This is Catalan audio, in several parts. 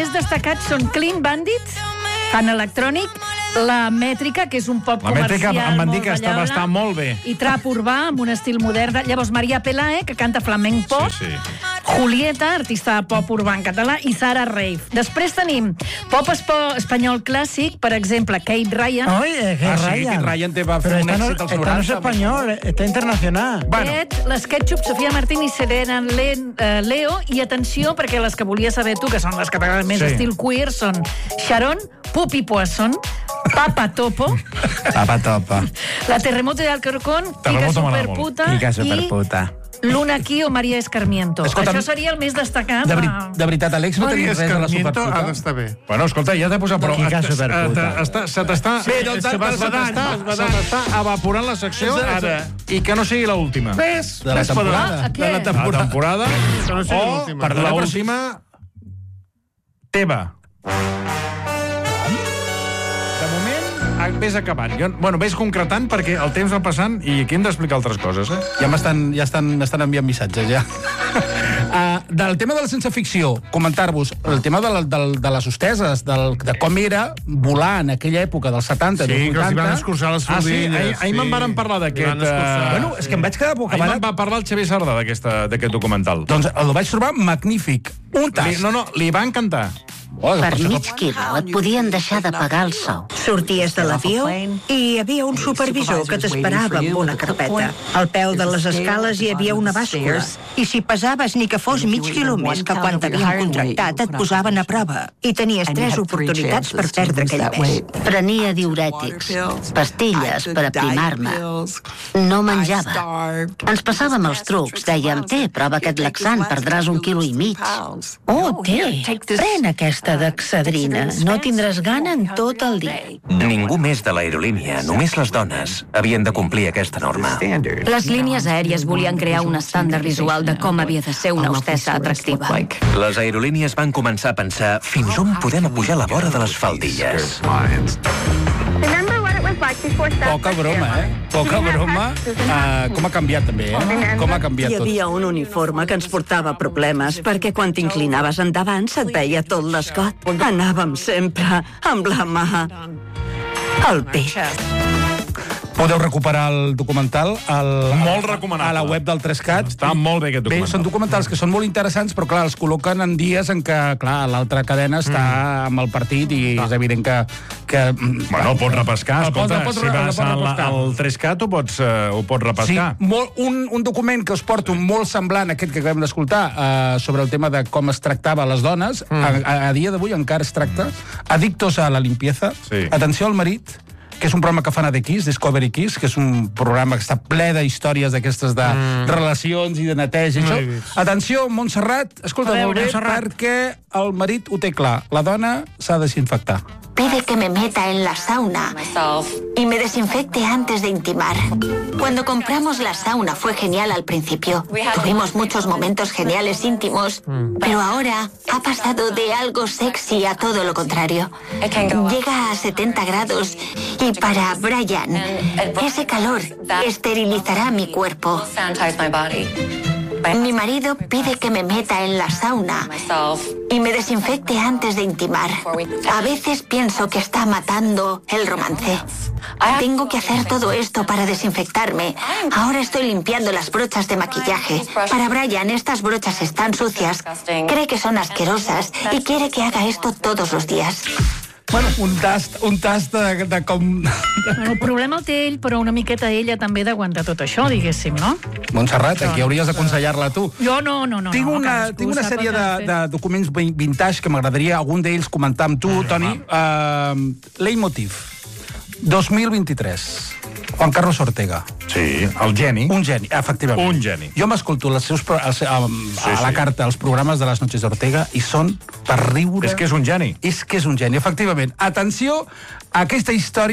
més destacats són Clean Bandit, fan electrònic, la Mètrica, que és un pop La Mètrica comercial em van dir molt que estava ballable, molt bé. i trap urbà amb un estil modern. Llavors, Maria Pelae, que canta flamenc pop, Sí. Julieta, artista de pop urbà en català, i Sara Rave. Després tenim pop espanyol clàssic, per exemple, Kate Ryan. Oye, que Sí, Kate Ryan va fer un èxit als 90. Esta no es español, está internacional. Les Ketchup, Sofia Martín i Serena Leo. I atenció, perquè les que volia saber tu, que són les que t'agraden més estil queer, són Sharon, Pupi Poisson, Papa Topo, Papa Topo, la Terremoto de Alcorcón, Kika Superputa i Luna Key o Maria Escarmiento. Escolta'm, Això seria el més destacat. De veritat, Àlex, no tenies res a la Superputa? Ha d'estar bé. Bueno, escolta, ja t'he posat, però se t'està evaporant la secció ara, i que no sigui l'última. Ves? De la temporada. Què? La temporada Que no sigui o l'última. per l'última teva. De moment, vés acabant. Bueno, vés concretant perquè el temps va passant i aquí hem d'explicar altres coses, eh? Ja m'estan enviant missatges, ja. Del tema de la sense ficció, comentar-vos el tema de les hosteses, de com era volar en aquella època dels 70 i Sí, dels que els hi van 80. escurçar les Ah, sí? faldilles. Ahir me'n varen parlar d'aquest... Bueno, és que em vaig quedar Ahir bocabadat. me'n va parlar el Xavier Sardà d'aquest documental. Doncs el vaig trobar magnífic. Un tast. Li va encantar. Per mig quilo et podien deixar de pagar el sou. Sorties de l'avió i hi havia un supervisor que t'esperava amb una carpeta. Al peu de les escales hi havia una bàscula. I si pesaves ni que fos mig quilo més que quan t'havien contractat, et posaven a prova. I tenies 3 oportunitats per perdre aquell pes. Prenia diurètics, pastilles per aprimar-me. No menjava. Ens passàvem els trucs. Dèiem, prova aquest laxant, perdràs 1,5 quilos. Oh, pren aquesta d'excedrina. No tindràs gana en tot el dia. Ningú més de l'aerolínia, només les dones, havien de complir aquesta norma. Les línies aèries volien crear un estàndard visual de com havia de ser una hostessa atractiva. Les aerolínies van començar a pensar fins on podem apujar la vora de les faldilles. Poca broma, eh? Poca broma. Com ha canviat, també, eh? Com ha canviat Hi tot. havia un uniforme que ens portava problemes, perquè quan t'inclinaves endavant se't veia tot l'escot. Anàvem sempre amb la mà al pit. Podeu recuperar el documental Molt recomanable. a la web del 3CAT. Està molt bé aquest Bé, documental. són documentals que són molt interessants, però clar, els col·loquen en dies en què, clar, l'altra cadena està amb el partit i és evident que Bueno, el pots repescar, escolta, si vas al 3CAT ho pots repescar. Sí, un document que us porto molt semblant a aquest que acabem d'escoltar sobre el tema de com es tractava les dones, a dia d'avui encara es tracta. Addictos a la limpieza. Sí. Atenció al marit, que és un programa que fan a The Kiss, Discovery Kiss, que és un programa que està ple d'històries d'aquestes de relacions i de neteja i això. Atenció, Montserrat, escolta molt bé, perquè el marit ho té clar. La dona s'ha de desinfectar. Pide que me meta en la sauna y me desinfecte antes de intimar. Cuando compramos la sauna fue genial al principio. Tuvimos muchos momentos geniales íntimos, pero ahora ha pasado de algo sexy a todo lo contrario. Llega a 70 grados y para Brian, ese calor esterilizará mi cuerpo. Mi marido pide que me meta en la sauna y me desinfecte antes de intimar. A veces pienso que está matando el romance. Tengo que hacer todo esto para desinfectarme. Ahora estoy limpiando las brochas de maquillaje. Para Brian, estas brochas están sucias. Cree que son asquerosas y quiere que haga esto todos los días. Bueno, un tast de com... Bueno, el problema el té ell, però una miqueta ella també d'aguantar tot això, diguéssim, no? Montserrat, aquí hauries d'aconsellar-la tu. Jo no. Tinc una sèrie de documents vintage que m'agradaria algun d'ells comentar amb tu, Toni. Leitmotiv, 2023. Juan Carlos Ortega. Sí, el geni. Un geni, efectivament. Un geni. Jo m'escolto a la carta els programes de les Noches d'Ortega i són per riure. És que és un geni. És que és un geni, efectivament. Atenció a aquesta història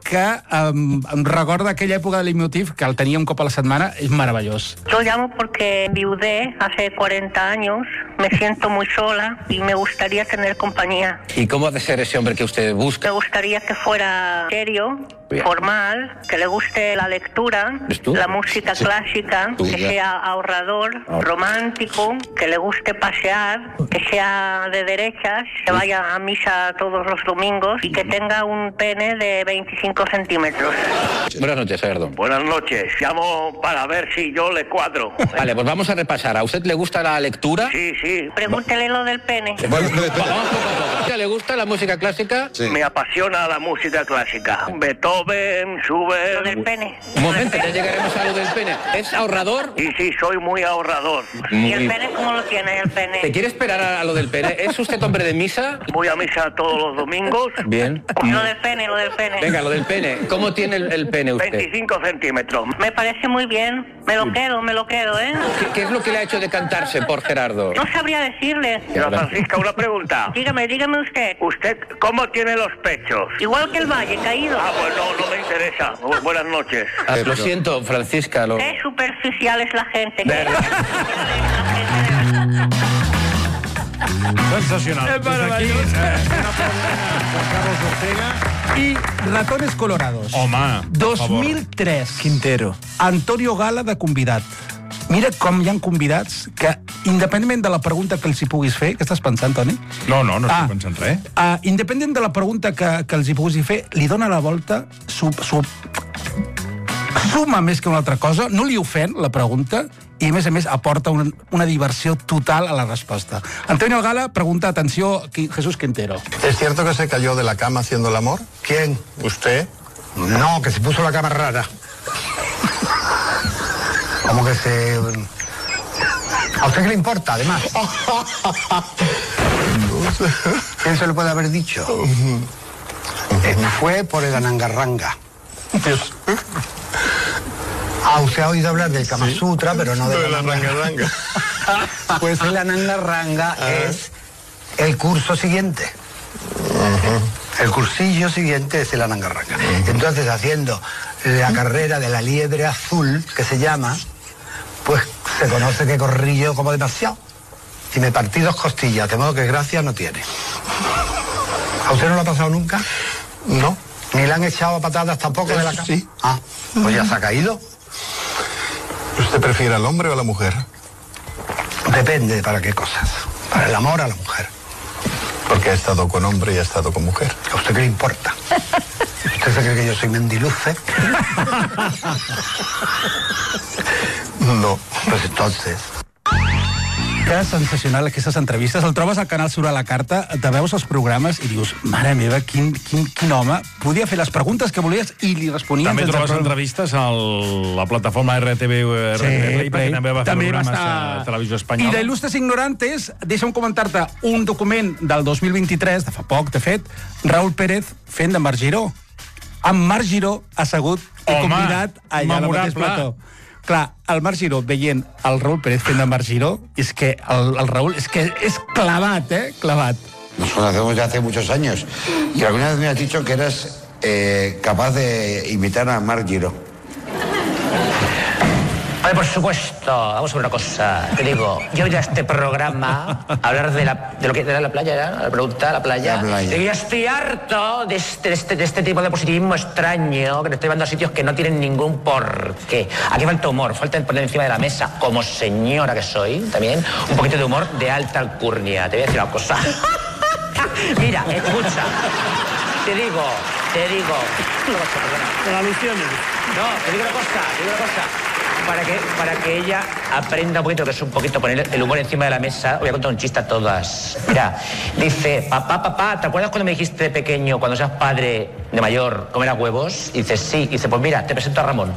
que em recorda aquella època de Leitmotiv, que el tenia un cop a la setmana, és meravellós. Yo llamo porque enviudé hace 40 años, me siento muy sola y me gustaría tener compañía. ¿Y cómo ha de ser ese hombre que usted busca? Me gustaría que fuera serio, formal, que le guste la lectura, la música clásica, que sea ahorrador, romántico, que le guste pasear, que sea de derechas, que vaya a misa todos los domingos y que tenga un pene de 25 centímetros. Buenas noches, Gerardo. Buenas noches. Llamo para ver si yo le cuadro. Vale, pues vamos a repasar. ¿A usted le gusta la lectura? Sí, sí. Pregúntele lo del pene. Bueno, ¿le gusta la música clásica? Sí. Me apasiona la música clásica. Beethoven, Schubert... Lo del pene. Un momento, ya llegaremos a lo del pene. ¿Es ahorrador? Sí, sí, soy muy ahorrador. ¿Y el pene cómo lo tiene, el pene? ¿Te quiere esperar a lo del pene? ¿Es usted hombre de misa? Voy a misa todos los domingos. Bien. Lo del pene, lo del pene. Venga, lo del pene. ¿Cómo tiene el pene usted? 25 centímetros. Me parece muy bien. Me lo quedo, ¿eh? ¿Qué es lo que le ha hecho decantarse por Gerardo? No sabría decirle. Señora Francisca, una pregunta. Dígame usted. ¿Usted cómo tiene los pechos? Igual que el valle, caído. Ah, pues no me interesa. Buenas noches. Lo siento, Francisca. Qué superficial es la gente. Sensacional. Es maravilloso. Una aplaudiment a Juan Carlos Ortega. I Ratones Colorados. Home, 2003. Quintero. Antonio Gala de convidat. Mira com hi ha convidats que, independentment de la pregunta que els hi puguis fer, què estàs pensant, Toni? No estic pensant res. Independent de la pregunta que els hi puguis fer, li dona la volta, suma més que una altra cosa, no li ofèn la pregunta i, a més, aporta una diversió total a la resposta. Antonio Gala pregunta, atenció, Jesús Quintero. ¿Es cierto que se cayó de la cama haciendo el amor? ¿Quién? ¿Usted? No, que se puso la cama rara. Como que se... ¿A usted qué le importa, además? ¿Quién se lo puede haber dicho? Fue por el Anangarranga. Usted ha oído hablar del Kama Sutra, pero no del Anangarranga. Pues el Anangarranga es el curso siguiente. El cursillo siguiente es el Anangarranga. Entonces, haciendo la carrera de la liebre azul, que se llama, pues se conoce que corrí yo como demasiado. Y me partí 2 costillas, de modo que gracia no tiene. ¿A usted no lo ha pasado nunca? No. ¿Ni le han echado a patadas tampoco de la cama? Sí. Pues ya se ha caído. ¿Usted prefiere al hombre o a la mujer? Depende de para qué cosas. Para el amor a la mujer. Porque ha estado con hombre y ha estado con mujer. ¿A usted qué le importa? ¿Usted se cree que yo soy mendiluce? No. Pues entonces... Que sensacional, aquestes entrevistes. El trobes al canal Surt a la Carta, te veus els programes i dius, mare meva, quin home, podia fer les preguntes que volies i li responien. També trobes entrevistes a la plataforma RTV Play, perquè també va fer programes a Televisió Espanyola. I d'Il·lustres Ignorantes, deixa'm comentar-te un document del 2023, de fa poc, de fet, Raúl Pérez fent de Marc Giró. Amb Marc Giró assegut i convidat allà al mateix plató. Clar, el Marc Giró veient el Raúl Pérez fent de Marc Giró, és que el Raúl és clavat, clavat. Nos conocemos ya hace muchos años y alguna vez me has dicho que eras capaz de imitar a Marc Giró. Vale, por supuesto, vamos a ver una cosa. Te digo, yo iré a este programa a hablar de lo que era la playa, ¿era? La pregunta de la playa. Y yo estoy harto de este tipo de positivismo extraño que te estoy llevando a sitios que no tienen ningún porqué. Aquí falta humor, falta poner encima de la mesa, como señora que soy, también, un poquito de humor de alta alcurnia. Te voy a decir una cosa. Mira, escucha. Te digo. Con alusiones. No, te digo una cosa. Para que ella aprenda un poquito, que es un poquito poner el humor encima de la mesa, voy a contar un chiste a todas. Mira, dice, papá, ¿te acuerdas cuando me dijiste de pequeño, cuando seas padre de mayor, comerás huevos? Y dice, sí. Y dice, pues mira, te presento a Ramon.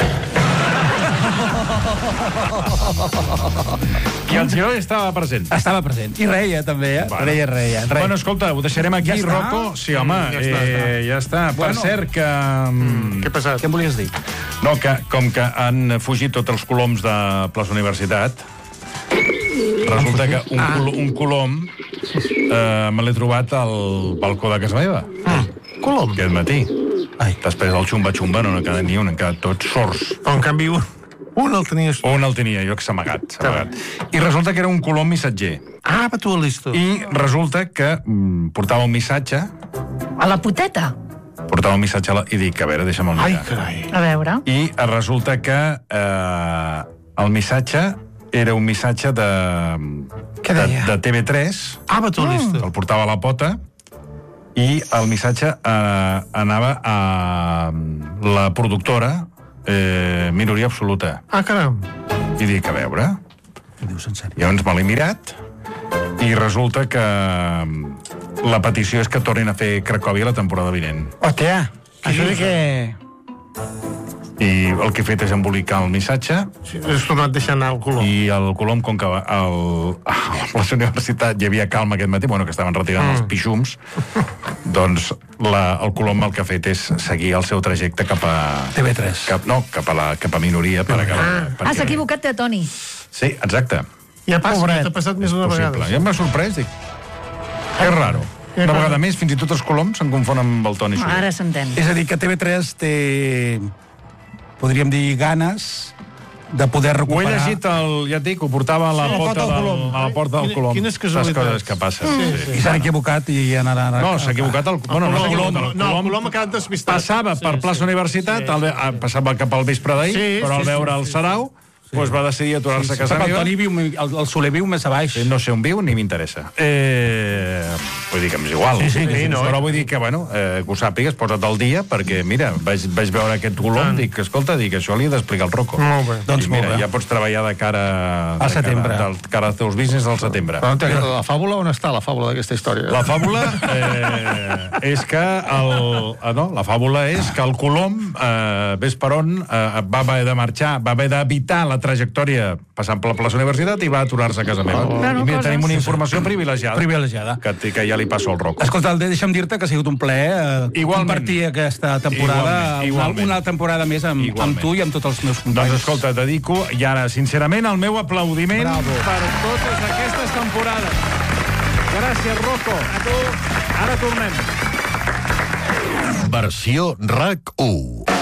I el Giró estava present. Estava present. I reia, també, reia. Bueno, escolta, ho deixarem aquí, ja Rocco. Sí, home, ja està. Per cert que... Què ha passat? Què em volies dir? No, que com que han fugit tots els coloms de Plaça Universitat, resulta que un colom me l'he trobat al balcó de casa meva. Colom? Aquest matí. Després del xumba-xumba no n'ha quedat ni un, han quedat tots sords. En canvi, un el tenies tu. Un el tenia, jo que s'ha amagat. I resulta que era un colom missatger. Ah, pa tu el listo. I resulta que portava un missatge... A la puteta? Portava un missatge i dic, a veure, deixa'm el mirar. Ai, carai. A veure. I resulta que el missatge era un missatge de TV3. Ah, pa tu el listo. El portava a la pota i el missatge anava a la productora Minoria Absoluta. Ah, caram. I dic, a veure... Llavors me l'he mirat i resulta que la petició és que tornin a fer Cracòvia la temporada vinent. Hòstia, això sí que... I el que he fet és embolicar el missatge. Sí, has tornat a deixar anar el colom. I el colom, com que a la universitat hi havia calma aquest matí, bueno, que estaven retirant els pixums, doncs el colom el que ha fet és seguir el seu trajecte cap a... TV3. Cap a Minoria. S'ha equivocat de Toni. Sí, exacte. Ja t'ha passat més d'una vegada. Ja m'ha sorprès, dic... És raro. Una vegada més, fins i tot els coloms se'n confonen amb el Toni Soler. Ara s'entén. És a dir, que TV3 té, podríem dir, ganes de poder recuperar... Ho he llegit, ja et dic, ho portava a la porta del colom. Quines casualitats. Les coses que passen. I s'han equivocat i han anat... No, s'ha equivocat el colom. No, el colom ha quedat despistat. Passava per plaça Universitat, passava cap al vespre d'ahir, però al veure el sarau va decidir aturar-se a casa meva. El Soler viu més a baix. No sé on viu ni m'interessa. Vull dir que m'és igual. Però vull dir que, bueno, que ho sàpigues, posa't al dia, perquè, mira, vaig veure aquest colom, dic, escolta, això li he d'explicar al Rocco. Molt bé. Doncs mira, ja pots treballar de cara a setembre. De cara als teus business al setembre. Però la fàbula, on està la fàbula d'aquesta història? La fàbula és que la fàbula és que el colom, ves per on, va haver de marxar, va haver d'evitar la trajectòria passant per la plaça Universitat i va aturar-se a casa meva. I mira, tenim una informació privilegiada. Que ja li passo al Rocco. Escolta, deixa'm dir-te que ha sigut un plaer compartir aquesta temporada, una temporada més amb tu i amb tots els meus companys. Doncs escolta, dedico, i ara, sincerament, el meu aplaudiment per totes aquestes temporades. Gràcies, Rocco. A tu. Ara tornem. Versió RAC 1.